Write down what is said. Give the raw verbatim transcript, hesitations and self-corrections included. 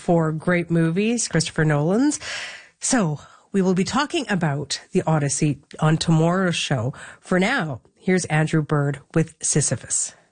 for great movies, Christopher Nolan's. So we will be talking about the Odyssey on tomorrow's show. For now, here's Andrew Bird with Sisyphus.